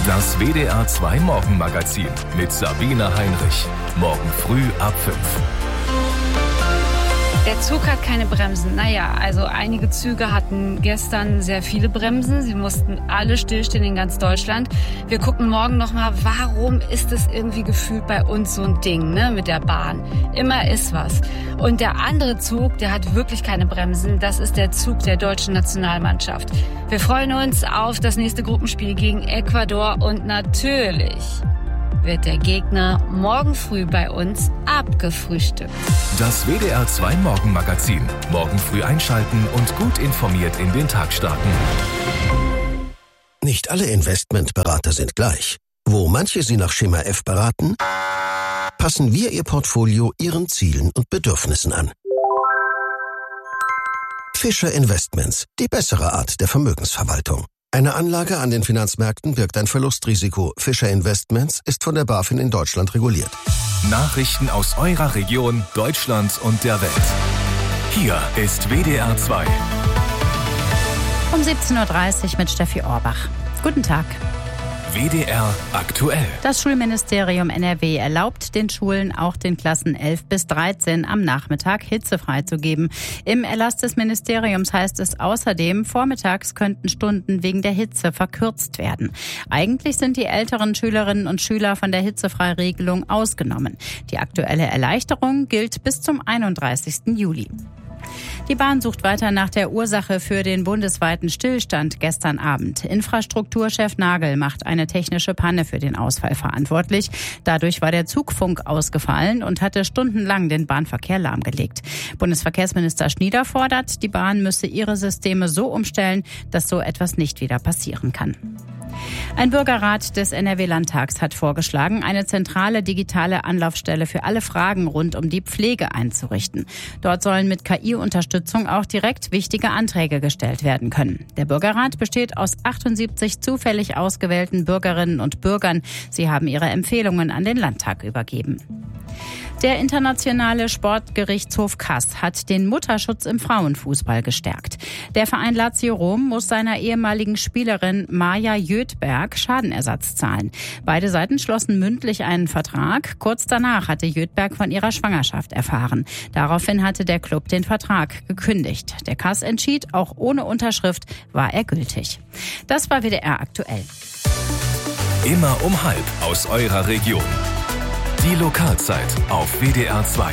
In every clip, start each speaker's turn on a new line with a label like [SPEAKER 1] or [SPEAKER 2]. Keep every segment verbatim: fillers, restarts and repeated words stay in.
[SPEAKER 1] Das W D R zwei Morgenmagazin mit Sabine Heinrich. Morgen früh ab fünf.
[SPEAKER 2] Der Zug hat keine Bremsen. Naja, also einige Züge hatten gestern sehr viele Bremsen. Sie mussten alle stillstehen in ganz Deutschland. Wir gucken morgen nochmal, warum ist es irgendwie gefühlt bei uns so ein Ding, ne, mit der Bahn. Immer ist was. Und der andere Zug, der hat wirklich keine Bremsen. Das ist der Zug der deutschen Nationalmannschaft. Wir freuen uns auf das nächste Gruppenspiel gegen Ecuador und natürlich wird der Gegner morgen früh bei uns abgefrühstückt.
[SPEAKER 1] Das W D R zwei Morgenmagazin. Morgen früh einschalten und gut informiert in den Tag starten.
[SPEAKER 3] Nicht alle Investmentberater sind gleich. Wo manche Sie nach Schema F beraten, passen wir Ihr Portfolio Ihren Zielen und Bedürfnissen an. Fischer Investments, die bessere Art der Vermögensverwaltung. Eine Anlage an den Finanzmärkten birgt ein Verlustrisiko. Fischer Investments ist von der BaFin in Deutschland reguliert.
[SPEAKER 1] Nachrichten aus eurer Region, Deutschland und der Welt. Hier ist W D R zwei.
[SPEAKER 4] Um siebzehn Uhr dreißig mit Steffi Orbach. Guten Tag.
[SPEAKER 1] W D R aktuell.
[SPEAKER 4] Das Schulministerium N R W erlaubt den Schulen, auch den Klassen elf bis dreizehn am Nachmittag hitzefrei zu geben. Im Erlass des Ministeriums heißt es außerdem, vormittags könnten Stunden wegen der Hitze verkürzt werden. Eigentlich sind die älteren Schülerinnen und Schüler von der Hitzefreiregelung ausgenommen. Die aktuelle Erleichterung gilt bis zum einunddreißigsten Juli. Die Bahn sucht weiter nach der Ursache für den bundesweiten Stillstand gestern Abend. Infrastrukturchef Nagel macht eine technische Panne für den Ausfall verantwortlich. Dadurch war der Zugfunk ausgefallen und hatte stundenlang den Bahnverkehr lahmgelegt. Bundesverkehrsminister Schnieder fordert, die Bahn müsse ihre Systeme so umstellen, dass so etwas nicht wieder passieren kann. Ein Bürgerrat des N R W-Landtags hat vorgeschlagen, eine zentrale digitale Anlaufstelle für alle Fragen rund um die Pflege einzurichten. Dort sollen mit K I-Unterstützung auch direkt wichtige Anträge gestellt werden können. Der Bürgerrat besteht aus achtundsiebzig zufällig ausgewählten Bürgerinnen und Bürgern. Sie haben ihre Empfehlungen an den Landtag übergeben. Der internationale Sportgerichtshof Kass hat den Mutterschutz im Frauenfußball gestärkt. Der Verein Lazio Rom muss seiner ehemaligen Spielerin Maja Jötberg Schadenersatz zahlen. Beide Seiten schlossen mündlich einen Vertrag. Kurz danach hatte Jötberg von ihrer Schwangerschaft erfahren. Daraufhin hatte der Club den Vertrag gekündigt. Der Kass entschied, auch ohne Unterschrift war er gültig. Das war W D R aktuell.
[SPEAKER 1] Immer um halb aus eurer Region. Die Lokalzeit auf W D R zwei.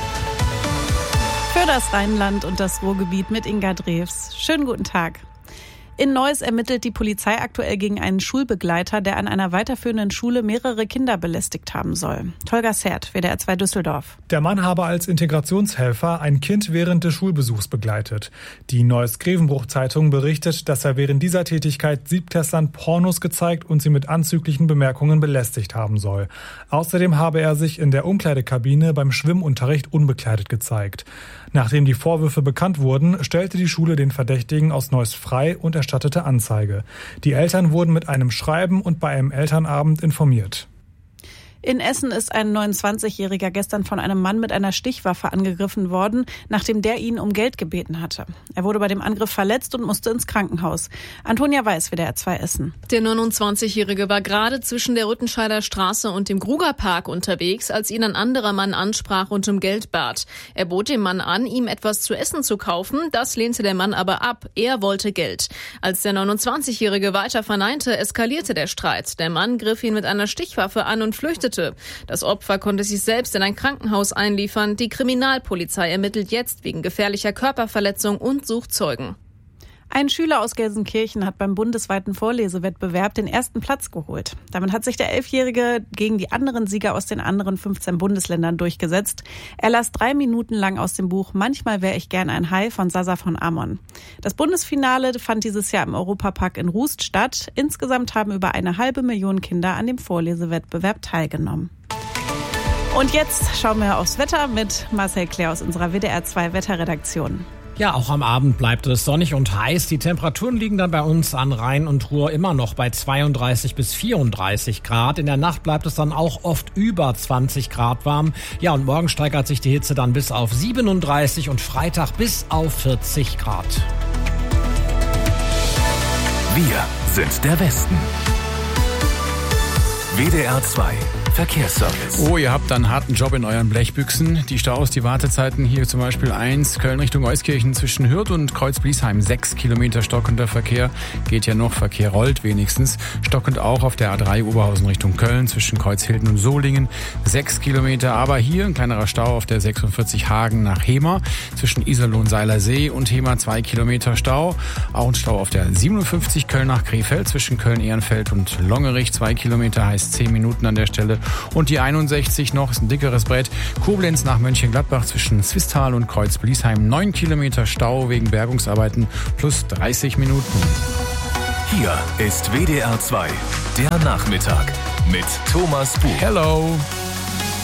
[SPEAKER 5] Für das Rheinland und das Ruhrgebiet mit Inga Drews. Schönen guten Tag. In Neuss ermittelt die Polizei aktuell gegen einen Schulbegleiter, der an einer weiterführenden Schule mehrere Kinder belästigt haben soll. Tolga Sert, W D R zwei Düsseldorf.
[SPEAKER 6] Der Mann habe als Integrationshelfer ein Kind während des Schulbesuchs begleitet. Die Neuss-Grevenbruch-Zeitung berichtet, dass er während dieser Tätigkeit Siebtklässlern Pornos gezeigt und sie mit anzüglichen Bemerkungen belästigt haben soll. Außerdem habe er sich in der Umkleidekabine beim Schwimmunterricht unbekleidet gezeigt. Nachdem die Vorwürfe bekannt wurden, stellte die Schule den Verdächtigen aus Neuss frei und erstattete Anzeige. Die Eltern wurden mit einem Schreiben und bei einem Elternabend informiert.
[SPEAKER 5] In Essen ist ein neunundzwanzigjähriger gestern von einem Mann mit einer Stichwaffe angegriffen worden, nachdem der ihn um Geld gebeten hatte. Er wurde bei dem Angriff verletzt und musste ins Krankenhaus. Antonia Weiß, W D R zwei Essen.
[SPEAKER 7] Der neunundzwanzigjährige war gerade zwischen der Rüttenscheider Straße und dem Grugerpark unterwegs, als ihn ein anderer Mann ansprach und um Geld bat. Er bot dem Mann an, ihm etwas zu essen zu kaufen. Das lehnte der Mann aber ab. Er wollte Geld. Als der neunundzwanzigjährige weiter verneinte, eskalierte der Streit. Der Mann griff ihn mit einer Stichwaffe an und flüchtete. Das Opfer konnte sich selbst in ein Krankenhaus einliefern. Die Kriminalpolizei ermittelt jetzt wegen gefährlicher Körperverletzung und sucht Zeugen.
[SPEAKER 5] Ein Schüler aus Gelsenkirchen hat beim bundesweiten Vorlesewettbewerb den ersten Platz geholt. Damit hat sich der Elfjährige gegen die anderen Sieger aus den anderen fünfzehn Bundesländern durchgesetzt. Er las drei Minuten lang aus dem Buch Manchmal wäre ich gern ein Hai von Sasa von Amon. Das Bundesfinale fand dieses Jahr im Europapark in Rust statt. Insgesamt haben über eine halbe Million Kinder an dem Vorlesewettbewerb teilgenommen. Und jetzt schauen wir aufs Wetter mit Marcel Claire aus unserer W D R zwei Wetterredaktion.
[SPEAKER 8] Ja, auch am Abend bleibt es sonnig und heiß. Die Temperaturen liegen dann bei uns an Rhein und Ruhr immer noch bei zweiunddreißig bis vierunddreißig Grad. In der Nacht bleibt es dann auch oft über zwanzig Grad warm. Ja, und morgen steigert sich die Hitze dann bis auf siebenunddreißig und Freitag bis auf vierzig Grad.
[SPEAKER 1] Wir sind der Westen. W D R zwei Verkehrsservice.
[SPEAKER 9] Oh, ihr habt einen harten Job in euren Blechbüchsen. Die Staus, die Wartezeiten hier zum Beispiel eins, Köln Richtung Euskirchen zwischen Hürth und Kreuz-Bliesheim. sechs Kilometer stockender Verkehr. Geht ja noch, Verkehr rollt wenigstens. Stockend auch auf der A drei Oberhausen Richtung Köln zwischen Kreuzhilden und Solingen. sechs Kilometer, aber hier ein kleinerer Stau auf der sechsundvierzig Hagen nach Hemer. Zwischen Iserlohn Seilersee und Hemer zwei Kilometer Stau. Auch ein Stau auf der siebenundfünfzig Köln nach Krefeld zwischen Köln-Ehrenfeld und Longerich. zwei Kilometer heißt zehn Minuten an der Stelle. Und die einundsechzig noch, ist ein dickeres Brett. Koblenz nach Mönchengladbach zwischen Swisttal und Kreuz-Bliesheim. neun Kilometer Stau wegen Bergungsarbeiten plus dreißig Minuten.
[SPEAKER 1] Hier ist W D R zwei, der Nachmittag mit Thomas Buch.
[SPEAKER 9] Hello.